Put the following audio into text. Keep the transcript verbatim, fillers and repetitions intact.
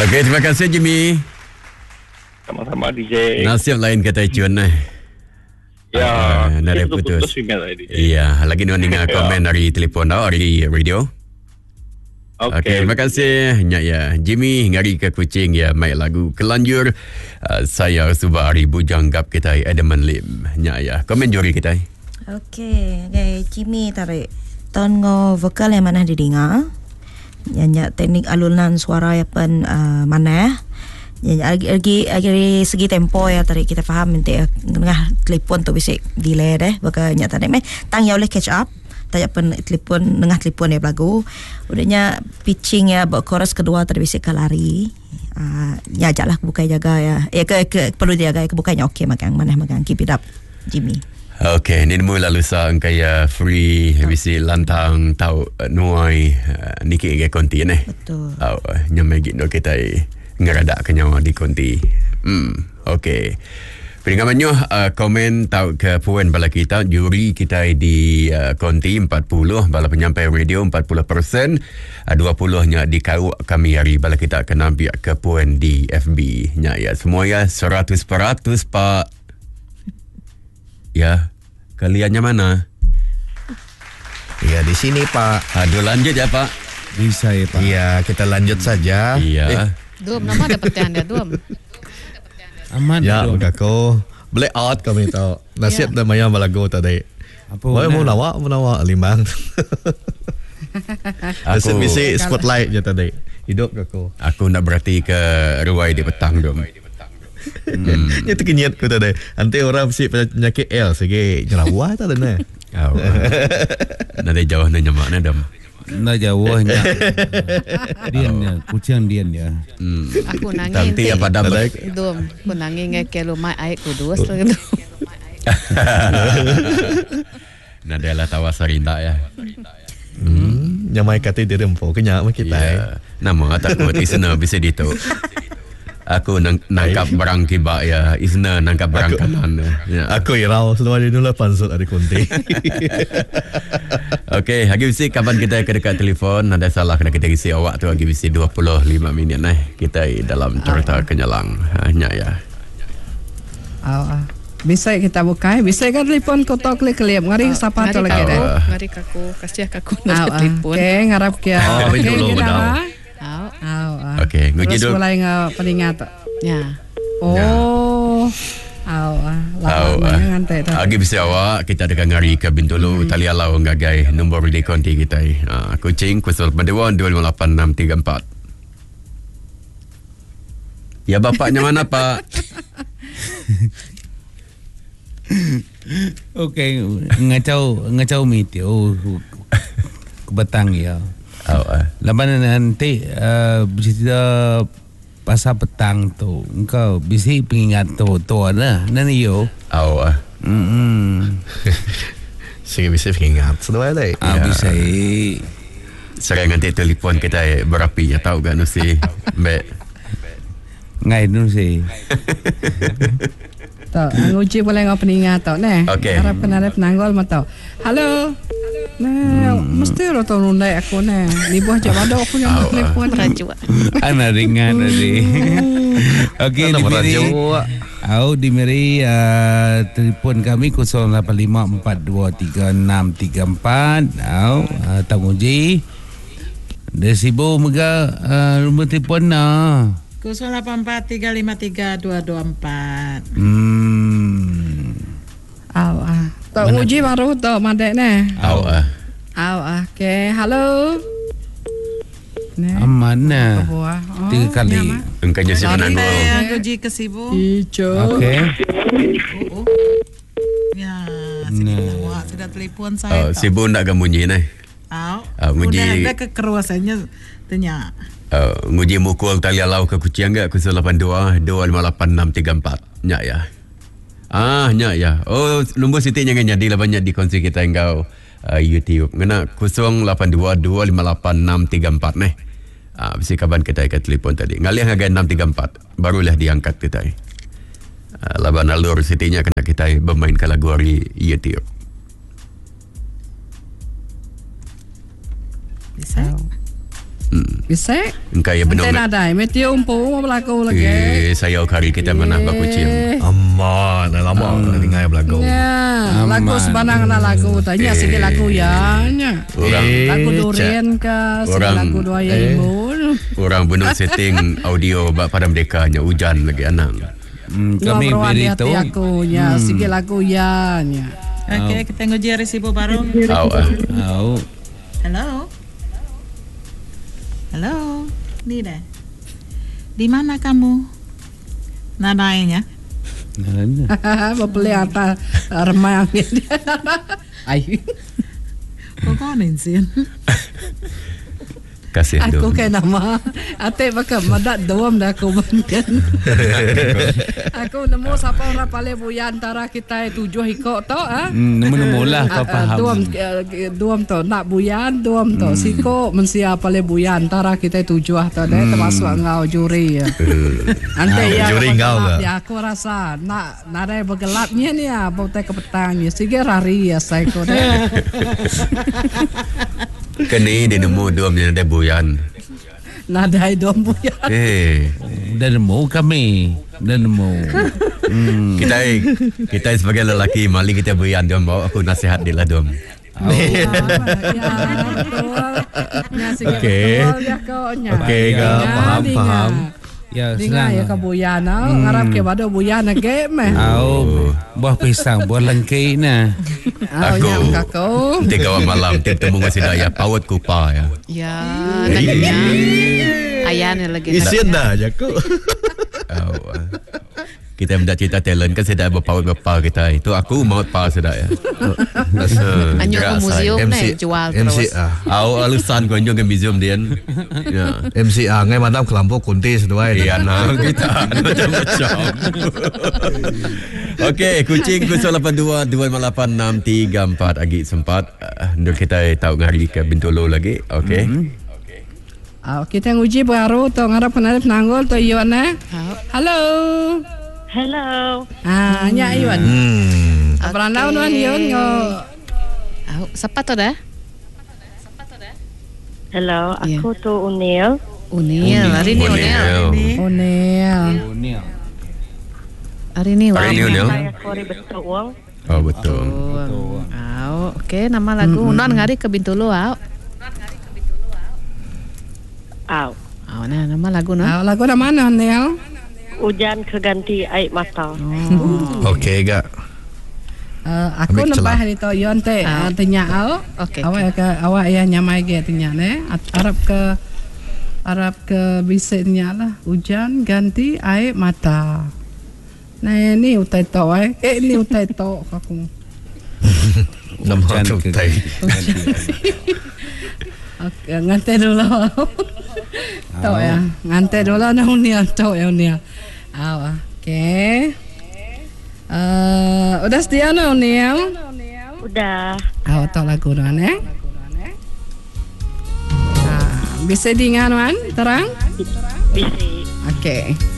Okey, terima kasih Jimmy. Sama-sama D J. Nasib lain kata cun eh. Ya, uh, nari putus. putus tadi. Iya, lagi ni dengar komen dari telefon tau, dari radio. Okey, okay, terima kasih. Ya, ya. Jimmy ngari ke Kuching ya, mai lagu Kelanjur. Uh, saya Subari Bujang Gap kita Edmund Lim. Ya, ya. Komen juri kita. Okey, okay. Jimmy tarik. Ton ngo vokal yang mana didengar. Nyanyi teknik alunan suara yang pen uh, mana. Lagi, lagi, lagi segi tempo ya tadi kita faham nanti ngah telefon tu bisa delay deh baka nyata deh meh tang ya boleh catch up tanya pen telefon ngah telefon ya lagu udahnya pitching ya bak chorus kedua tadi bisa kalari uh, ya jalah bukai jaga ya ya ke, ke perlu jaga ya kebukanya okey magang mana magang keep it up Jimmy. Okey, ni mula lusa kaya free bisi lantang tau nuai uh, niki ke konti ne. Betul. Oh, nyamai gino kita ngeradak kenyawa di konti. Hmm, okey. Pendengarannya uh, komen tahu ke puan bala kita, juri kita di uh, konti empat puluh, bala penyampai radio empat puluh peratus, uh, dua puluh-nya di kau kami hari bala kita akan ambil ke puan di F B-nya ya. Semua ya seratus peratus Pak. Ya, kaliannya mana? Ya di sini Pak. Aduh lanjut ya Pak. Bisa ya Pak. Iya, kita lanjut saja. Iya. Eh. Dum, nama dapat anda Dum. Aman. Ya, kako. Boleh out kami tahu. Nasib dah maya balago tadi. Apa? Mau nawa, mau nawa limang. Nasib misi spotlight je tadi. Hidup kako. Aku nak berarti ke ruai di petang Dum. Hmm. Itu kenyat ku tadi. Nanti orang mesti penyakit L segi jerawat tak ada. Oh. Nanti jauh nanya mana Dum. Nah jauhnya diannya kucing diannya. Hmm. Aku nangin. Nanti apa dah? Dum, aku nangin ngeke lumai air kudus tu. Nah adalah tawa sarinda ya. Hmm, nyamai kata dia rempo kenyak kita. Yeah. Nama takut isna bisa ditu. Aku nang, nangkap barang kibak ya, isna nangkap barang kanan. Ya. Aku irau semua di dulu pansut ada konti. Okey, lagi bisi kapan kita ke dekat telefon, ada salah kena kita isi awak tu lagi bisi dua puluh lima minit eh kita dalam cerita oh. Kenyalang. Hanya ya. Oh, ah. Bisa kita buka, bisa kan telefon kau tok klik klip ngari oh, siapa tu lagi deh. Ngari kaku, kasih kaku nak oh, telefon. Okey, ngarap kia. Oh, okey, kita dah. Oh, oh. Okey, nguji dulu. Terus mulai ngah peningat. Ya. Oh. Au ah. Au ah. Agi bisa awak kita ada ngari ke Bintulu hmm. tali alau ngagai nombor di konti kita. Ah, Kuching kosong lapan dua lima lapan enam tiga empat. Ya bapaknya mana Pak? Okey, ngacau ngacau mitio ke Batang ya. Oh, ah. Laban nanti uh, bisa pasal petang tu engkau bisa pengingat tu tu lah nani yo. Oh, ah. Hmm. Saya bisa pengingat semua dah. Ah ya. Bisa. Sering nanti telefon kita berapi ya tahu kan si Mbak. Ngai nu si. Tak, nguji boleh ngau peningat tau ne. Okay. Harap kena ada penanggol mah tau. Halo. Nah, hmm. mesti lo tahu nundai aku ne. Ni buah jawab aku yang oh, telefon raja. Anak ringan tadi. Okey, di mari. Au di mari uh, telefon kami kosong lapan lima empat dua tiga enam tiga empat. Au, uh, Tamuji. Desibo mega uh, nombor telefon nah. kosong lapan empat tiga lima tiga dua dua empat. Hmm. Au ah. Tak uji baru tak mandek ne. Au ah. Au ah. Okey, halo. Ne. Amana. Oh, tiga kali. Engkanya si menanggul. Aku uji ke Sibu. Ijo. Okey. Oh, oh. Ya, sini awak sudah telefon saya. Oh, Sibu ndak gamunyi ne. Au. Uh, nguji ada kekeruasannya tanya. Uh, nguji mukul tali alau ke kucing enggak kosong lapan dua dua lima lapan enam tiga empat. Nyak ya. Ah, nyak ya. Oh, nombor Siti jangan jadi lah banyak di kongsi kita engkau uh, YouTube. Ngena kosong lapan dua dua lima lapan enam tiga empat neh. Ah, bisi kaban kita ke telefon tadi. Ngalih harga enam tiga empat barulah diangkat kita. Uh, laban alur Sitinya kena kita bermain ke lagu hari YouTube. Bisa. Hmm. Bisa? Engkau ya benar. Antena ada. Meti umpu mau berlaku lagi. Eh, saya kari kita mana bak kucing. Amma, dah lama tak dengar lagu. Ya, lagu sebanang nak lagu. Tanya Eh. sikit lagu ya. nya. Orang Lagu durian ke, sikit Orang- lagu dua ya ibu. orang benar setting audio bak pada mereka nya hujan lagi anang. Hmm, kami Ngobrol beri di hati tu. aku ya, sikit lagu ya. nya. Okey, kita nguji resibo baru. Au ah. Au. Hello. Hello. Ni dah. Di mana kamu? Nadanya. Beli atas remai angin dia. Ay, Kok ni sin? Kasih aku tu. kayak nama. Ate bakal madat doam dah aku banyak. Aku nemu siapa orang paling buya antara kita tujuh ikut tau ah. Hmm, nemu-nemu lah kau faham. Duam duam tu nak buyan, duam tu siko mensia paling buya antara kita tujuh ah tau deh termasuk engau juri ya. Ante ya Juri engkau ke? Ya aku rasa nak nare bergelapnya ni ah bau teh ke petangnya. Sige rari ya saya kau deh. Kini dia nemu dua menjadi buyan. Nadai duam buya. Eh, Dah nemu kami. Dah nemu. Hmm. kita kita sebagai lelaki mali kita buyan dom bawa aku nasihat dia lah dom. Ya betul. Ya sige Okey. betul ya kau nya. Okey, Ya, kau faham, faham. Ya, Dengar ya ke buyan ah. Ngarap ke pada buyan ke meh. Au, buah pisang, buah lengkei nah. Au Aku. ya kakau. Tiga awak malam tiap temu ngasih daya pawat kupa ya. Ya, nanya. Ayahnya lagi. Isian dah je aku. Au, ah. Kita minta cerita talent kan sedap berpaut bapa kita. Itu aku maut pa sedap ya. Anyo ke museum M ni C jual M C terus. ah. Au alusan ko nyong ke museum dia. Ya. M C ah ngai madam kelampau kunti seduai. Iya nah kita macam-macam. Okey, kucing kosong lapan dua dua lapan enam tiga empat agi sempat. Untuk kita tahu ngari ke Bintulu lagi. Okey. Ah kita nguji baru tu ngarap kena penanggul tu Iwan eh. Halo. Hello. Ah nya Iwan. Hmm. Apa nak nuan Iwan ngo. Au, siapa tu dah? Hello, Ya. aku tu Unil. Unil, hari ni Unil. Onel. Hari ni Hari ni Unil. Unil. Saya Kori betul uang. Oh betul. Au, okey nama lagu non ngari ke Bintulu au. Aw. Au nah nama lagu non. Ah lagu dah mana Onel? Hujan keganti air mata. Okey gak. Uh, aku Ambil nampak celah. hari tu Iwan teh Ah. uh, tanya au. Okey. Awak ke awak ya nyamai ke tanya ne. Arab ke Arab ke bisanya lah. Hujan ganti air mata. Nah ini utai to eh. Eh ini utai to aku. Nama Hujan tu ke- tai. Okay, ngante dulu. Tahu ya, ngante dulu na unia tahu ya unia. Aw, oke. Eh, udah setia na unia. Udah. Aw, tahu lagu nan eh. Ah, bisa diingat wan, terang? Bisi. Oke.